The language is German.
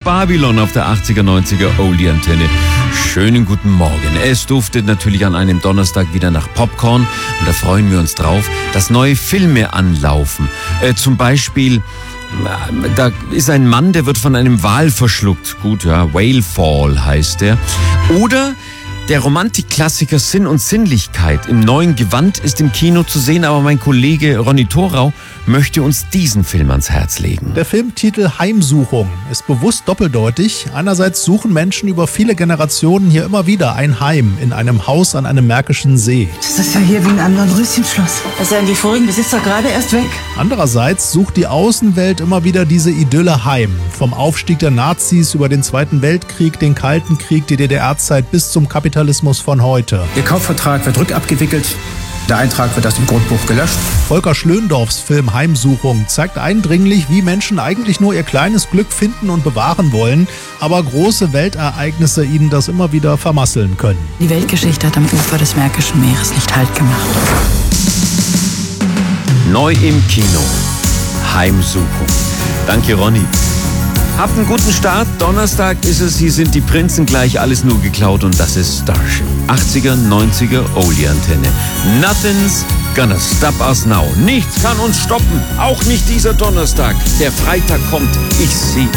Babylon auf der 80er, 90er Oldie-Antenne. Schönen guten Morgen. Es duftet natürlich an einem Donnerstag wieder nach Popcorn und da freuen wir uns drauf, dass neue Filme anlaufen. Zum Beispiel, da ist ein Mann, der wird von einem Wal verschluckt. Gut, ja, Whalefall heißt der. Oder der Romantikklassiker Sinn und Sinnlichkeit im neuen Gewand ist im Kino zu sehen, aber mein Kollege Ronny Thorau möchte uns diesen Film ans Herz legen. Der Filmtitel Heimsuchung ist bewusst doppeldeutig. Einerseits suchen Menschen über viele Generationen hier immer wieder ein Heim in einem Haus an einem märkischen See. Das ist ja hier wie in einem Dornröschenschloss. Da seien die vorigen Besitzer gerade erst weg. Andererseits sucht die Außenwelt immer wieder diese Idylle heim. Vom Aufstieg der Nazis über den Zweiten Weltkrieg, den Kalten Krieg, die DDR-Zeit bis zum Kapitalismus von heute. Ihr Kaufvertrag wird rückabgewickelt. Der Eintrag wird aus dem Grundbuch gelöscht. Volker Schlöndorffs Film Heimsuchung zeigt eindringlich, wie Menschen eigentlich nur ihr kleines Glück finden und bewahren wollen, aber große Weltereignisse ihnen das immer wieder vermasseln können. Die Weltgeschichte hat am Ufer des Märkischen Meeres nicht Halt gemacht. Neu im Kino. Heimsuchung. Danke, Ronny. Habt einen guten Start. Donnerstag ist es. Hier sind die Prinzen gleich. Alles nur geklaut und das ist Starship. 80er, 90er Oldie-Antenne. Nothing's gonna stop us now. Nichts kann uns stoppen. Auch nicht dieser Donnerstag. Der Freitag kommt. Ich sehe